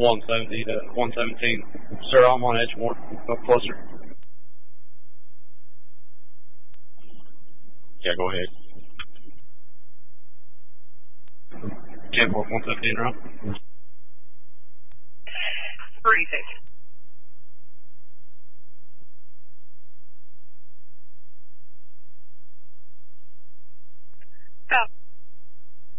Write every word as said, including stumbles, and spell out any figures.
one seventy to one seventeen. Sir, I'm on Edgemoor. Up closer. Yeah, go ahead. ten four, one seventeen, right? Three, take it. Stop.